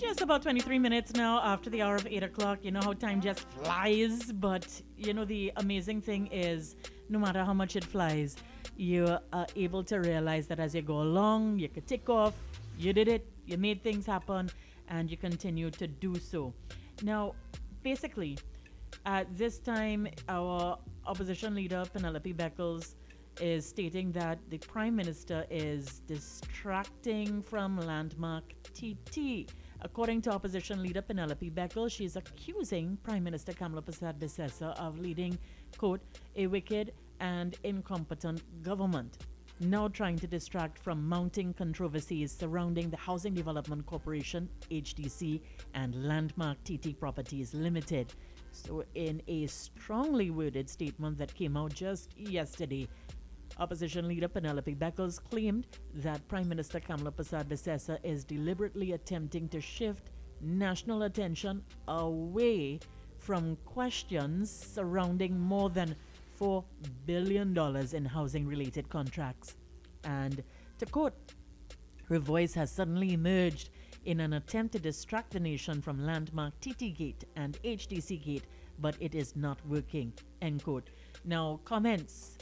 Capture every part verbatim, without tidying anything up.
Just about twenty-three minutes now after the hour of eight o'clock. You know how time just flies, but you know, the amazing thing is no matter how much it flies, you are able to realize that as you go along, you could tick off, you did it, you made things happen, and you continue to do so. Now, basically, at this time, our opposition leader, Penelope Beckles, is stating that the Prime Minister is distracting from landmark T T. According to opposition leader Penelope Beckles, she is accusing Prime Minister Kamala Persad-Bissessar of leading, quote, a wicked and incompetent government, now trying to distract from mounting controversies surrounding the Housing Development Corporation, H D C, and Landmark T T Properties Limited. So in a strongly worded statement that came out just yesterday, opposition leader Penelope Beckles claimed that Prime Minister Kamala Persad-Bissessar is deliberately attempting to shift national attention away from questions surrounding more than four billion dollars in housing-related contracts. And to quote, her voice has suddenly emerged in an attempt to distract the nation from landmark T T Gate and H D C Gate, but it is not working, end quote. Now, comments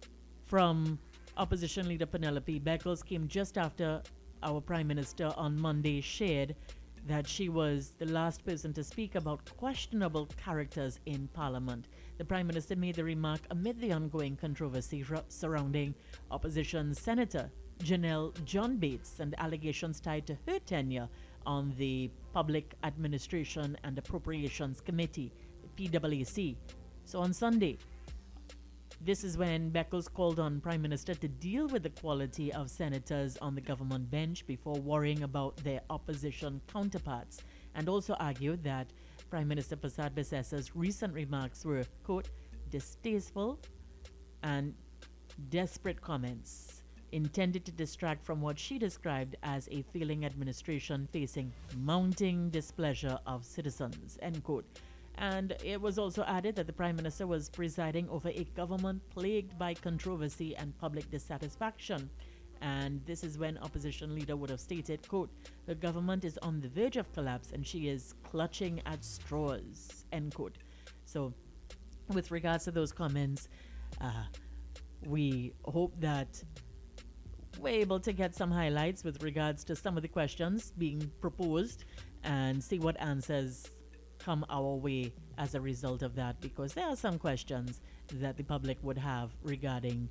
from opposition leader Penelope Beckles came just after our Prime Minister on Monday shared that she was the last person to speak about questionable characters in Parliament. The Prime Minister made the remark amid the ongoing controversy r- surrounding opposition Senator Janelle John Bates and allegations tied to her tenure on the Public Administration and Appropriations Committee, the P W A C. So on Sunday, this is when Beckles called on Prime Minister to deal with the quality of senators on the government bench before worrying about their opposition counterparts, and also argued that Prime Minister Persad-Bissessar's recent remarks were, quote, distasteful and desperate comments intended to distract from what she described as a failing administration facing mounting displeasure of citizens, end quote. And it was also added that the Prime Minister was presiding over a government plagued by controversy and public dissatisfaction. And this is when opposition leader would have stated, quote, the government is on the verge of collapse and she is clutching at straws, end quote. So with regards to those comments, uh, we hope that we're able to get some highlights with regards to some of the questions being proposed and see what answers come our way as a result of that, because there are some questions that the public would have regarding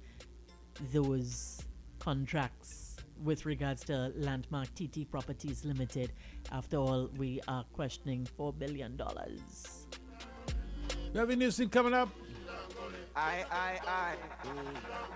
those contracts with regards to Landmark T T Properties Limited. After all, we are questioning four billion dollars. You have a new scene coming up? I, I, I.